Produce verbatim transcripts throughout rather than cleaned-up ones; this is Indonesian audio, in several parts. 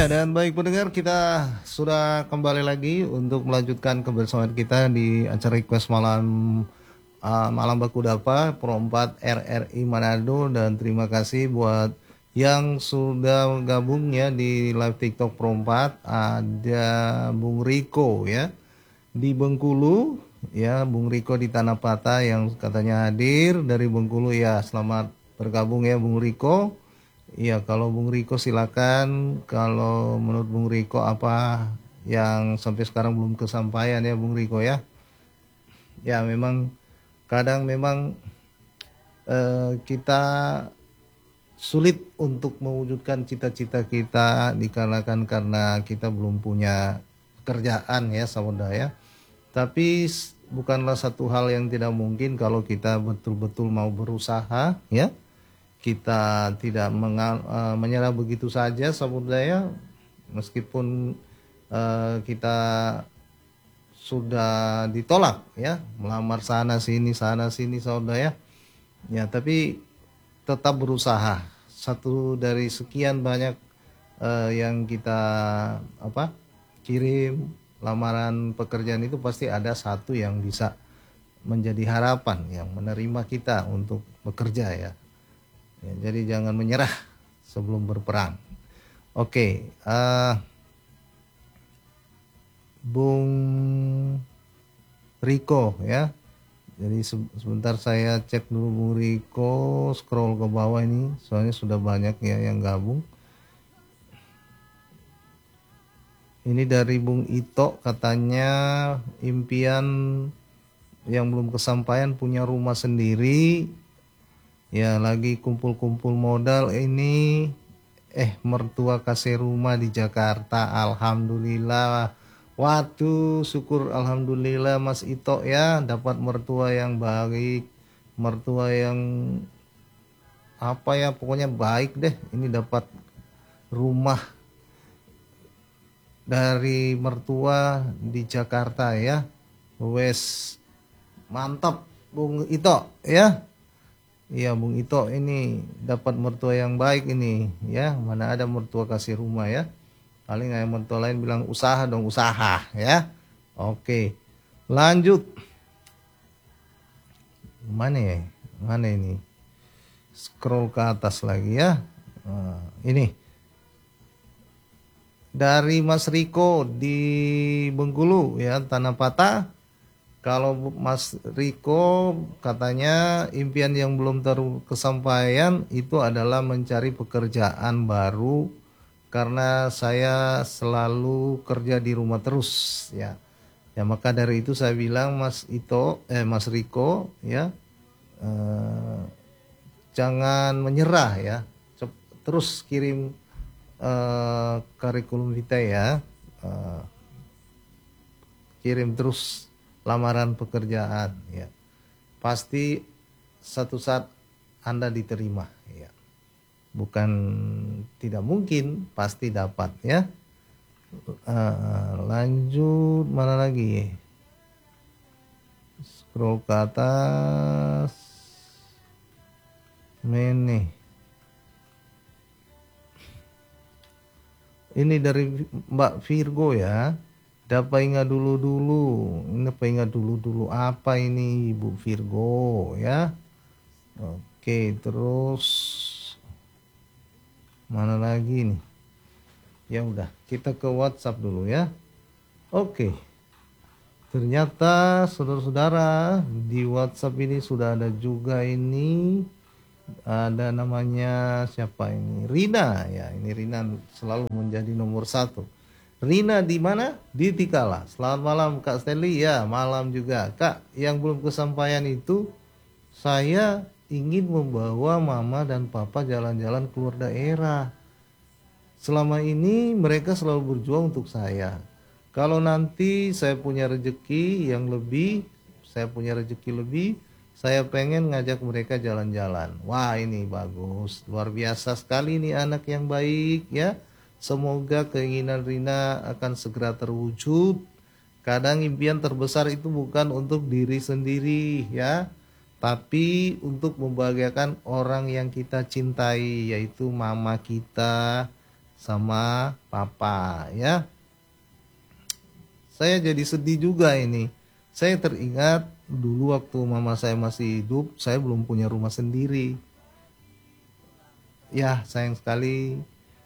Ya, dan baik pendengar, kita sudah kembali lagi untuk melanjutkan kebersamaan kita di acara request malam uh, malam baku dapa Pro empat R R I Manado. Dan terima kasih buat yang sudah gabung ya di live TikTok Pro empat. Ada Bung Riko ya di Bengkulu ya, Bung Riko di Tanah Patah yang katanya hadir dari Bengkulu ya. Selamat bergabung ya Bung Riko. Iya, kalau Bung Riko silakan. Kalau menurut Bung Riko apa yang sampai sekarang belum kesampaian ya Bung Riko ya? Ya memang kadang memang eh, kita sulit untuk mewujudkan cita-cita kita dikarenakan karena kita belum punya pekerjaan ya saudara ya. Tapi bukanlah satu hal yang tidak mungkin kalau kita betul-betul mau berusaha ya. Kita tidak mengal, uh, menyerah begitu saja saudara, meskipun uh, kita sudah ditolak ya, melamar sana sini sana sini saudara ya. Ya, tapi tetap berusaha. Satu dari sekian banyak uh, yang kita apa kirim lamaran pekerjaan itu pasti ada satu yang bisa menjadi harapan yang menerima kita untuk bekerja ya. Ya, jadi jangan menyerah sebelum berperang. Oke, uh, Bung Riko ya. Jadi sebentar saya cek dulu Bung Riko, scroll ke bawah ini, soalnya sudah banyak ya yang gabung. Ini dari Bung Ito, katanya impian yang belum kesampaian punya rumah sendiri. Ya lagi kumpul-kumpul modal ini, eh mertua kasih rumah di Jakarta, alhamdulillah. Waduh, syukur alhamdulillah Mas Ito ya, dapat mertua yang baik, mertua yang apa ya, pokoknya baik deh. Ini dapat rumah dari mertua di Jakarta ya. Wes mantap Bung Ito ya. Iya Bung Ito ini dapat mertua yang baik ini ya. Mana ada mertua kasih rumah ya. Paling kayak mertua lain bilang usaha dong, usaha ya. Oke, lanjut. Mana ya? Mana ini? Scroll ke atas lagi ya. Nah, ini dari Mas Riko di Bengkulu ya, Tanah Patah. Kalau Mas Riko katanya impian yang belum terkesampaian itu adalah mencari pekerjaan baru karena saya selalu kerja di rumah terus ya. Ya maka dari itu saya bilang Mas Ito eh Mas Riko ya eh, jangan menyerah ya. Terus kirim eh, kurikulum vitae ya. Eh, kirim terus lamaran pekerjaan ya, pasti satu saat Anda diterima ya, bukan tidak mungkin, pasti dapat ya. Uh, lanjut mana lagi, scroll ke atas ini. Ini dari Mbak Virgo ya. Dapat ingat dulu-dulu, ini apa ingat dulu-dulu apa ini Ibu Virgo ya. Oke, terus mana lagi nih? Ya udah, kita ke WhatsApp dulu ya. Oke. Ternyata saudara-saudara di WhatsApp ini sudah ada juga ini, ada namanya siapa ini? Rina ya. Ini Rina selalu menjadi nomor satu. Rina di mana? Di Tikala. Selamat malam Kak Stanley. Ya, malam juga. Kak, yang belum kesampaian itu saya ingin membawa mama dan papa jalan-jalan keluar daerah. Selama ini mereka selalu berjuang untuk saya. Kalau nanti saya punya rezeki yang lebih, saya punya rezeki lebih, saya pengen ngajak mereka jalan-jalan. Wah, ini bagus. Luar biasa sekali nih anak yang baik ya. Semoga keinginan Rina akan segera terwujud. Kadang impian terbesar itu bukan untuk diri sendiri ya, tapi untuk membahagiakan orang yang kita cintai, yaitu mama kita sama papa ya. Saya jadi sedih juga ini. Saya teringat dulu waktu mama saya masih hidup, saya belum punya rumah sendiri. Ya, sayang sekali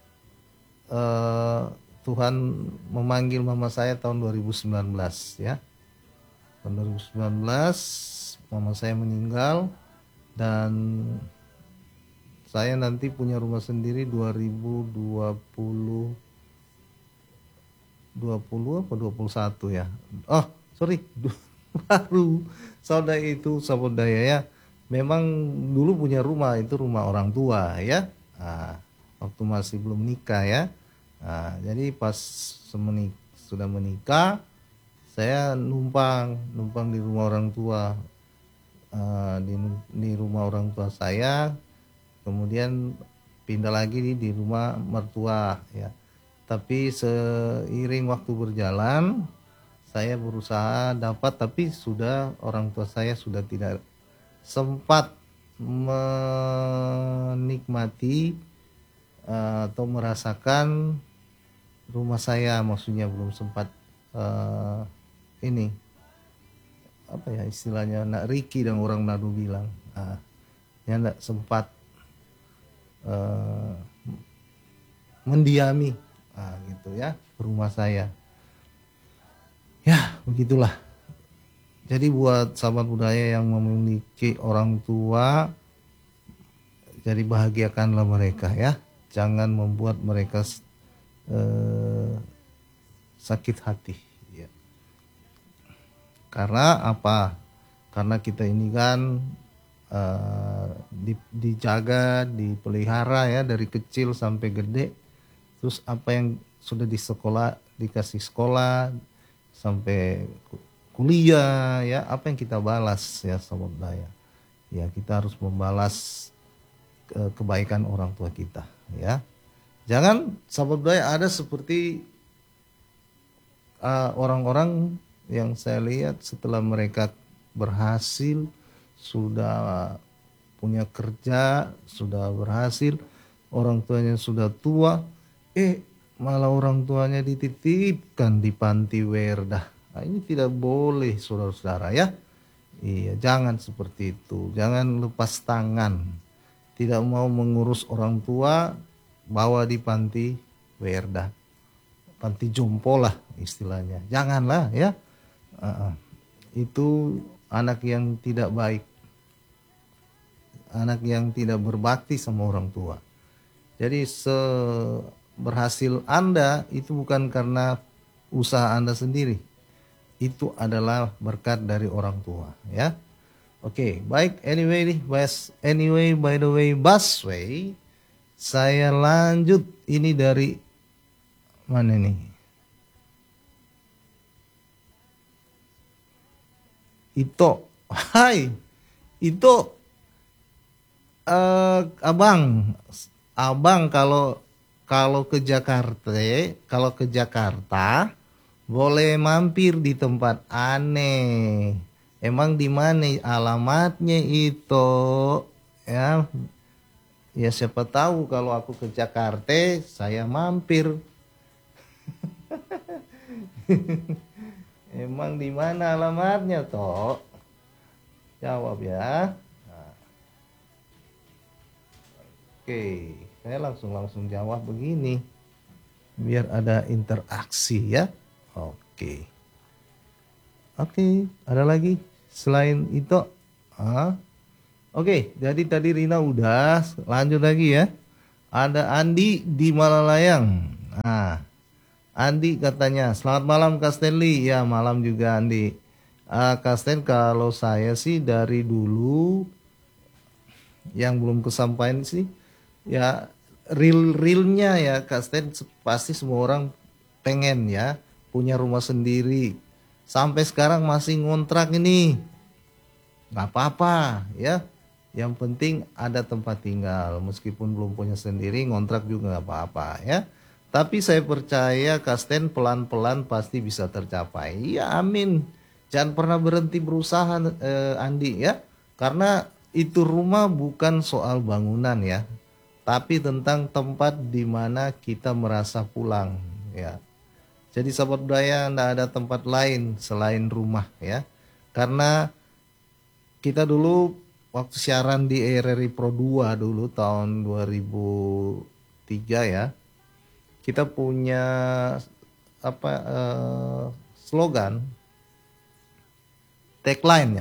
eh, Tuhan memanggil mama saya tahun dua ribu sembilan belas ya. Tahun dua ribu sembilan belas mama saya meninggal dan saya nanti punya rumah sendiri dua ribu dua puluh dua puluh apa dua puluh satu ya. Oh, sorry. Baru saudara itu saudara ya. Memang dulu punya rumah itu rumah orang tua ya. Nah, waktu masih belum nikah ya. Nah, jadi pas semenik, sudah menikah saya numpang numpang di rumah orang tua. Uh, di, di rumah orang tua saya, kemudian pindah lagi di, di rumah mertua ya. Tapi seiring waktu berjalan saya berusaha dapat, tapi sudah orang tua saya sudah tidak sempat menikmati uh, atau merasakan rumah saya, maksudnya belum sempat uh, ini apa ya istilahnya nak Riki dan orang Nadu bilang, nah, ya tidak sempat uh, mendiami, nah, gitu ya rumah saya. Ya begitulah. Jadi buat sahabat budaya yang memiliki orang tua, jadi bahagiakanlah mereka ya. Jangan membuat mereka uh, sakit hati. Karena apa? Karena kita ini kan uh, di, dijaga, dipelihara ya dari kecil sampai gede. Terus apa yang sudah di sekolah, dikasih sekolah sampai kuliah ya, apa yang kita balas ya sahabat daya. Ya kita harus membalas ke, kebaikan orang tua kita ya. Jangan sahabat daya ada seperti uh, orang-orang yang saya lihat setelah mereka berhasil, sudah punya kerja, sudah berhasil, orang tuanya sudah tua, eh malah orang tuanya dititipkan di panti werdah. Nah, ini tidak boleh saudara-saudara ya. Iya, jangan seperti itu. Jangan lepas tangan. Tidak mau mengurus orang tua, bawa di panti werdah. Panti jompo lah istilahnya. Janganlah ya. Uh, itu anak yang tidak baik, anak yang tidak berbakti sama orang tua. Jadi seberhasil Anda itu bukan karena usaha Anda sendiri, itu adalah berkat dari orang tua ya. Oke, okay, baik. Anyway nih, anyway by the way, Busway, saya lanjut ini dari mana nih? Ito, hai, itu uh, abang, abang kalau kalau ke Jakarta, kalau ke Jakarta boleh mampir di tempat aneh. Emang di mana alamatnya itu? Ya, ya siapa tahu kalau aku ke Jakarta, saya mampir. Emang di mana alamatnya toh? Jawab ya. Nah. Oke, saya langsung langsung jawab begini, biar ada interaksi ya. Oke, oke, ada lagi selain itu? Ah. Oke, jadi tadi Rina udah, lanjut lagi ya. Ada Andi di Malalayang. Nah. Andi katanya, selamat malam Kak Stanley. Ya malam juga Andi. uh, Kak Stan, kalau saya sih dari dulu yang belum kesampaian sih ya real-realnya ya Kak Stan, pasti semua orang pengen ya punya rumah sendiri. Sampai sekarang masih ngontrak ini, gak apa-apa ya. Yang penting ada tempat tinggal, meskipun belum punya sendiri, ngontrak juga gak apa-apa ya. Tapi saya percaya Kasten pelan-pelan pasti bisa tercapai. Ya amin. Jangan pernah berhenti berusaha eh, Andi ya. Karena itu rumah bukan soal bangunan ya. tapi tentang tempat di mana kita merasa pulang, ya. Jadi sahabat budaya, tidak ada tempat lain selain rumah, ya. Karena kita dulu waktu siaran di R R I Pro dua dulu tahun dua ribu tiga, ya. Kita punya apa eh, slogan, tagline, ya.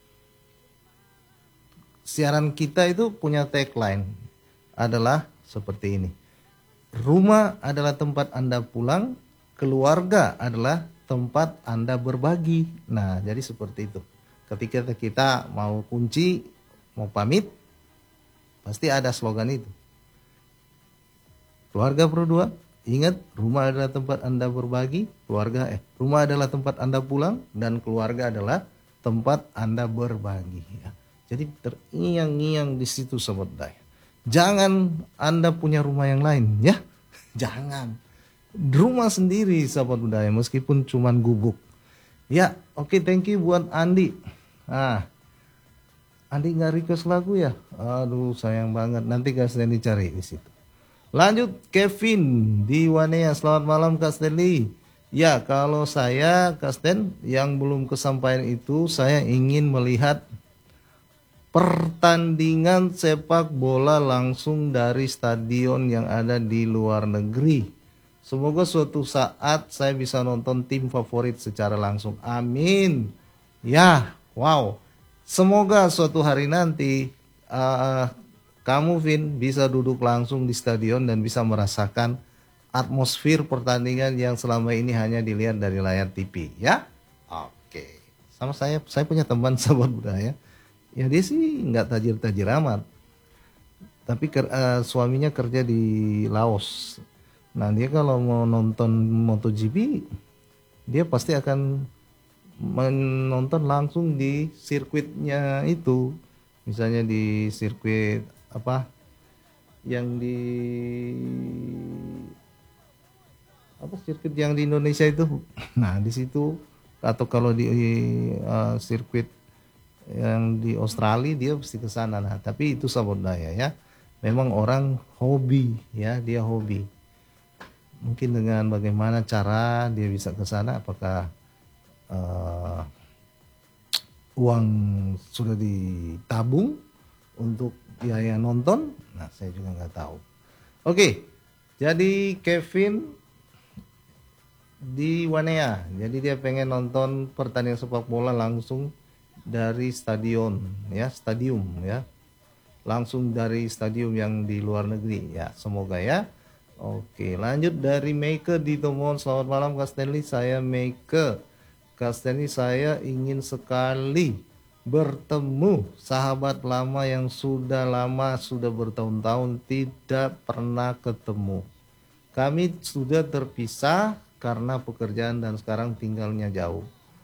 Siaran kita itu punya tagline adalah seperti ini. Rumah adalah tempat Anda pulang, keluarga adalah tempat Anda berbagi. Nah, jadi seperti itu. Ketika kita mau kunci, mau pamit, pasti ada slogan itu. Keluarga Pro dua, ingat, rumah adalah tempat Anda berbagi, keluarga eh rumah adalah tempat Anda pulang, dan keluarga adalah tempat Anda berbagi, ya. Jadi terngiang-ngiang di situ sahabat budaya. Jangan Anda punya rumah yang lain, ya. Jangan. Rumah sendiri sahabat budaya, meskipun cuman gubuk. Ya, oke, okay, thank you buat Andi. Ah, Andi nggak request lagu ya? Aduh, sayang banget. Nanti Kak Stanley cari di situ. Lanjut, Kevin di Wanea. Selamat malam Kak Stanley. Ya, kalau saya Kak Stan yang belum kesampaian itu, saya ingin melihat pertandingan sepak bola langsung dari stadion yang ada di luar negeri. Semoga suatu saat saya bisa nonton tim favorit secara langsung. Amin. Ya, wow. Semoga suatu hari nanti uh, kamu Vin bisa duduk langsung di stadion dan bisa merasakan atmosfer pertandingan yang selama ini hanya dilihat dari layar T V, ya. Oke. Sama saya, saya punya teman sahabat budaya. Ya dia sih nggak tajir-tajir amat, tapi ker, uh, suaminya kerja di Laos. Nah dia kalau mau nonton MotoGP, dia pasti akan menonton langsung di sirkuitnya itu. Misalnya di sirkuit apa yang di apa sirkuit yang di Indonesia itu. Nah di situ, atau kalau di uh, sirkuit yang di Australia dia pasti ke sana. Nah, tapi itu sahabat budaya, ya. Memang orang hobi, ya, dia hobi. Mungkin dengan bagaimana cara dia bisa ke sana, apakah uh, uang sudah ditabung untuk biaya nonton? Nah, saya juga nggak tahu. Oke. Jadi Kevin di Wanea. Jadi dia pengen nonton pertandingan sepak bola langsung dari stadion, ya, stadium, ya, langsung dari stadium yang di luar negeri, ya. Semoga, ya. Oke, lanjut dari Meike di Tomon. Selamat malam Kak Stanley, saya Meike. Kak Stanley, saya ingin sekali bertemu sahabat lama yang sudah lama, sudah bertahun-tahun tidak pernah ketemu. Kami sudah terpisah karena pekerjaan dan sekarang tinggalnya jauh.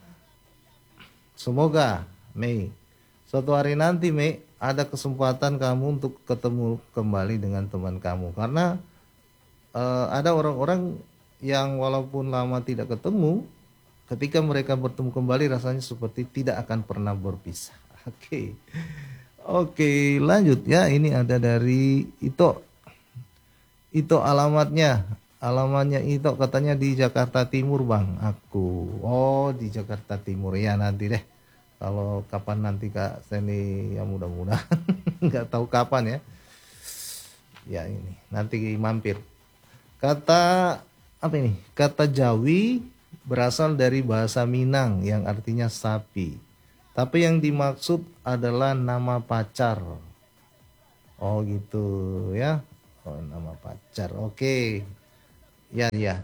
Semoga Mei, suatu hari nanti Mei, ada kesempatan kamu untuk ketemu kembali dengan teman kamu. Karena uh, ada orang-orang yang walaupun lama tidak ketemu, ketika mereka bertemu kembali rasanya seperti tidak akan pernah berpisah. Oke, okay. Oke, okay, lanjut, ya. Ini ada dari Ito. Ito alamatnya, alamatnya Ito katanya di Jakarta Timur bang. Aku, oh di Jakarta Timur, ya nanti deh. Kalau kapan nanti Kak Stanley, ya mudah-mudahan nggak tahu kapan, ya. Ya ini nanti mampir. Kata apa ini? Kata Jawi berasal dari bahasa Minang yang artinya sapi. Tapi yang dimaksud adalah nama pacar. Oh gitu, ya. Oh nama pacar. Oke. Ya ya.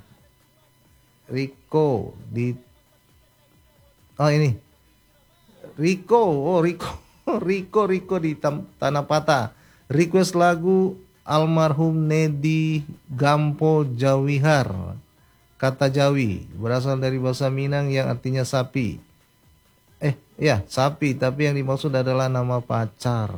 Riko di Oh ini. Riko, oh Riko, Riko, Riko di Tanah Patah. Request lagu almarhum Nedi Gampo Jawihar. Kata Jawi berasal dari bahasa Minang yang artinya sapi. Eh, ya sapi, tapi yang dimaksud adalah nama pacar.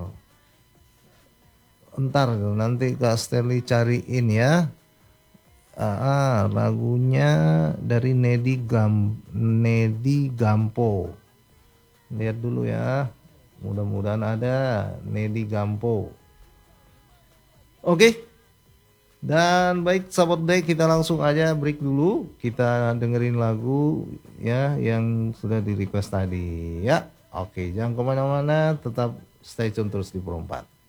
Entar nanti Kak Stanley cariin, ya. Ah, ah, lagunya dari Nedi Gam, Nedi Gampo. Lihat dulu, ya. Mudah-mudahan ada Nedi Gampo. Oke. Dan baik sahabat Day, kita langsung aja break dulu. Kita dengerin lagu ya yang sudah di request tadi ya. Oke, jangan kemana-mana, tetap stay tune terus di Pro empat.